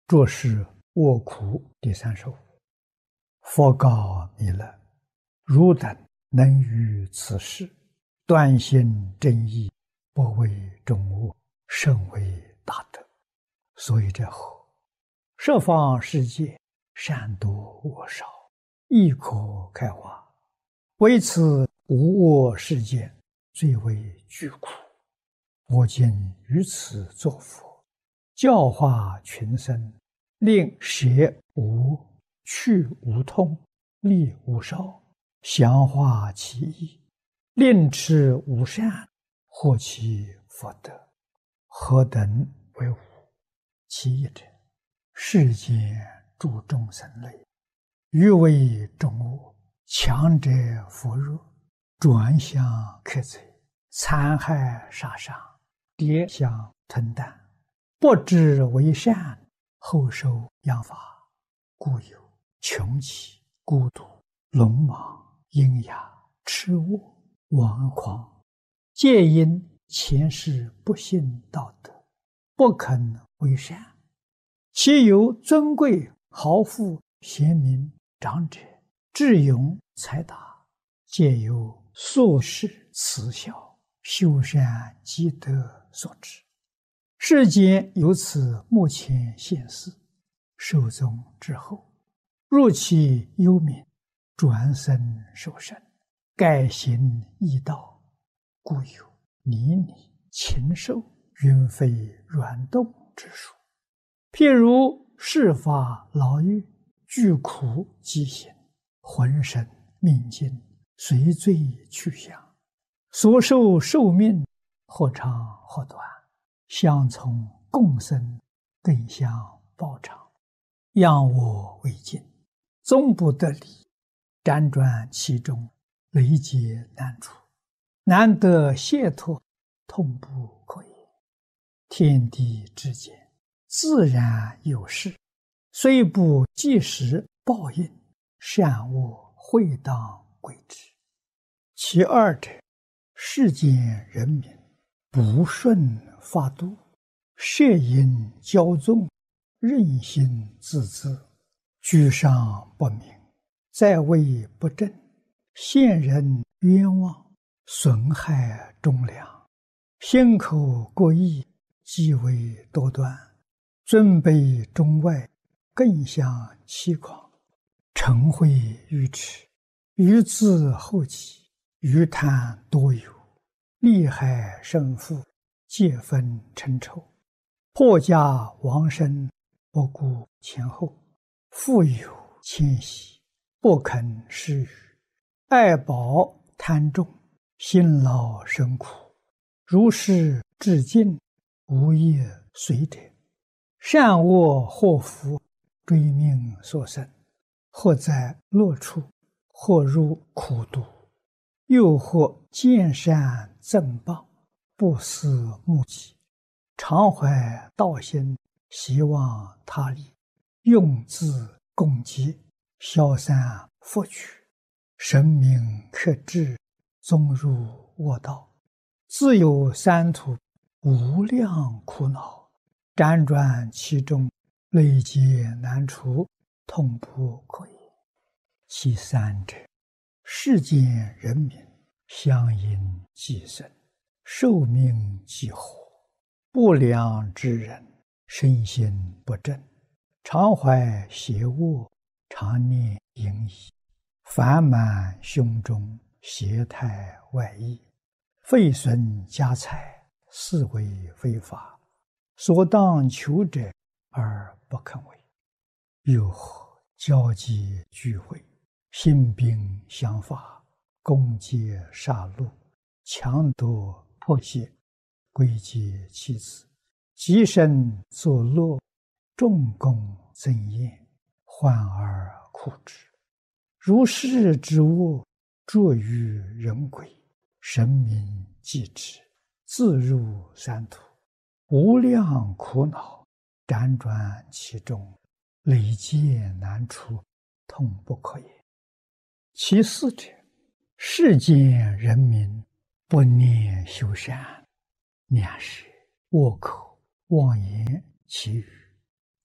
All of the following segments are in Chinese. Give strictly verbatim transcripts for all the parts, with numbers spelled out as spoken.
着是卧苦第三十五。佛告弥勒：汝等能于此事断心正义，不为众恶，甚为大德。所以者何？十方世界善多恶少，亦可开化。为此无恶世界最为具苦。我今于此作佛，教化群生，令舍无、去无痛，利无少，详化其意，令持无善，获其福德。何等为无？其一者，世间诸众生类，欲为众恶，强者扶弱，转向克贼，残害杀伤，跌相吞啖，不知为善，后受殃罚，故有穷奇、孤独、鲁莽、阴哑、痴恶、顽狂，皆因前世不信道德，不肯为善。其有尊贵、豪富、贤明、长者、智勇、才达，皆由宿世慈孝、修善积德所致。世间由此目前现世，寿终之后，入其幽冥，转生受生，改行异道，故有泥泞、禽兽、云飞软动之说。譬如世法牢狱，具苦饥行，浑身命尽，随罪去向，所受寿命或长或短，相从共生，更相报偿，仰我为镜，终不得离，辗转其中，累劫难除，难得解脱，痛不可言。天地之间，自然有事，虽不即时报应，善恶会当归之。其二者，世间人民不顺法度，摄引骄纵，任性自恣，居上不明，在位不正，陷人冤枉，损害忠良，心口过意，极为多端，尊卑中外，更相欺诳，嗔恚愚痴，愚自后己，愚贪多有，利害胜负，皆分称仇，破家亡身，不顾前后，富有谦息，不肯施予，爱宝贪重，辛劳生苦，如是至尽，无业随者。善恶祸福，追命所生，或在乐处，或入苦毒，又或见善赠谤，不思目己，常怀道心，希望他利，用自共济，消散福取，神明克制，终入恶道，自有三途，无量苦恼，辗转其中，累劫难除，痛不可言。其三者，世间人民相因寄生，寿命既活，不良之人，身心不正，常怀邪恶，常念淫逸，烦满胸中，邪态外溢，废损家财，是为非法，所当求者而不肯为。又或交际聚会，兴兵相伐，攻击杀戮，强夺迫胁，归结其子，极身作乐，众功增宴，患而苦之。如是之恶，著于人鬼，神明继之，自入三途，无量苦恼，辗转其中，累劫难除，痛不可言。其四者，世间人民不念修善，两舌、恶口、妄言、绮语，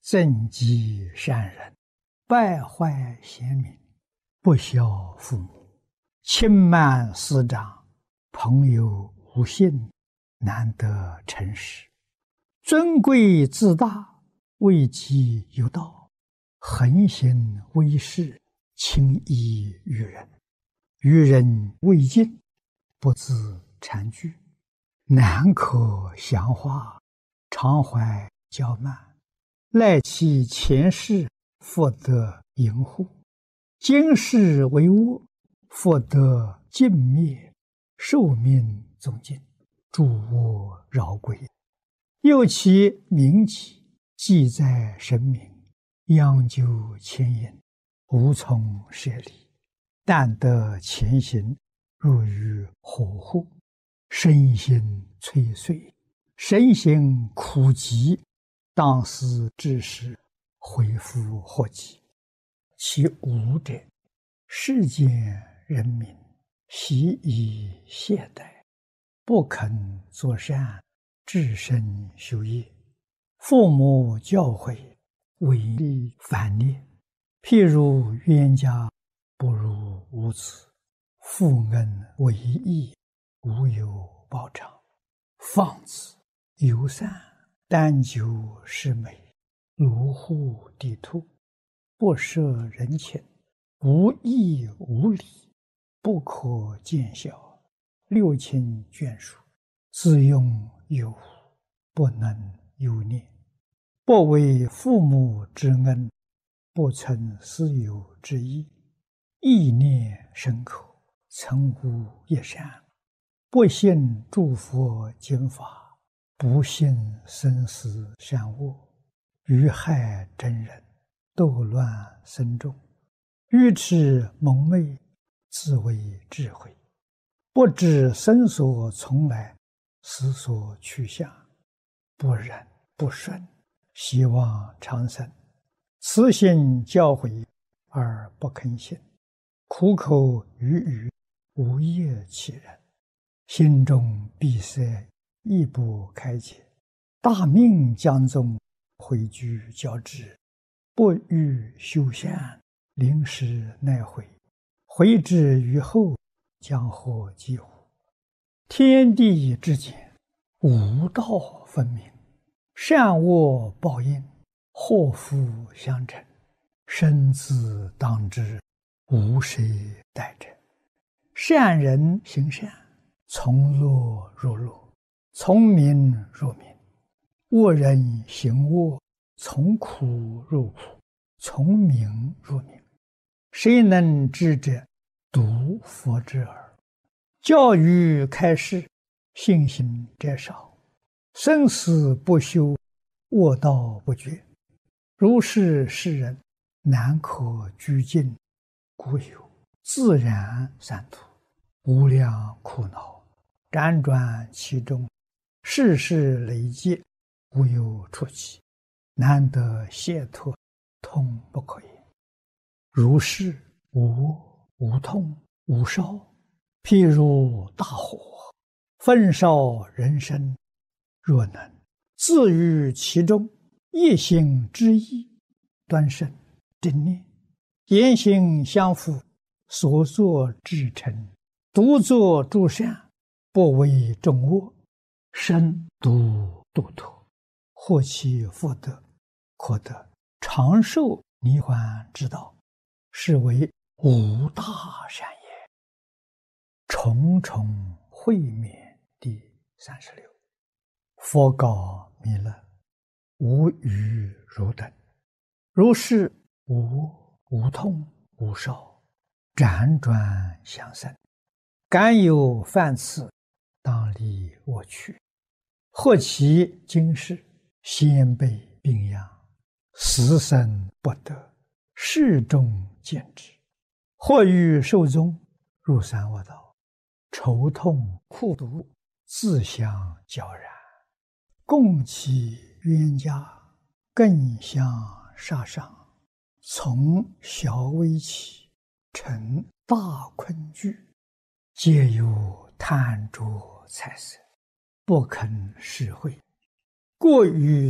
憎嫉善人，败坏贤明，不孝父母，轻慢师长，朋友无信，难得诚实，尊贵自大，位极有道，横行威势，轻易于人，与人未尽，不自谄居，难可详化，常怀骄慢，赖其前世，复得淫护，今世为恶，复得尽灭，寿命终尽，诸恶饶归。又其名己，记在神明，央究牵引，无从舍离，但得前行，入于火户，身心摧碎，身心苦疾，当思之时，恢复祸及。其五者，世间人民习以懈怠，不肯作善，至身修业，父母教诲，违逆反逆，譬如冤家不如无子，父恩为义，无有报偿，放子游散，单求是美，卢户地兔，不摄人情，无义无礼，不可见效，六亲眷属，自用有无，不能有念，不为父母之恩，不存私有之意，意念深刻，曾无一善，不信诸佛经法，不信生死善恶，于害真人，斗乱僧众，愚痴蒙昧，自为智慧，不知生所从来，死所去向，不忍不顺，希望长生，慈心教诲而不肯信，苦口语语，无业其人，心中闭塞，亦不开解，大命将终，回居交织，不欲修善，临时奈悔，回之于后，将获几乎？天地之间，无道分明，善恶报应，祸福相承，生自当之，无谁代者。善人行善，从乐入乐，从名入名；恶人行恶，从苦入苦，从名入名。谁能知者？独佛之耳。教育开示，信行者少，生死不休，恶道不绝。如是世人，难可居尽，故有自然三途，无量苦恼，辗转其中，世事累积，无有出期，难得解脱，痛不可言。如是无恶无痛无烧，譬如大火，焚烧人生，若能自于其中，一心之意，端慎正念，言行相符，所作至诚，独作诸善，不为众恶，身独度脱，获其福德，可得长寿涅槃之道，是为无大善也。重重会面第三十六。佛告弥勒：无余汝等，如是无恶无痛无烧，辗转相生，敢有犯次，当离我去。或其今世，先辈病殃，死生不得，世众见之；或欲寿终，入三恶道，愁痛苦毒，自相交然，共其冤家，更相杀伤，从小微起，成大困惧，皆有贪着财色，不肯施惠，过于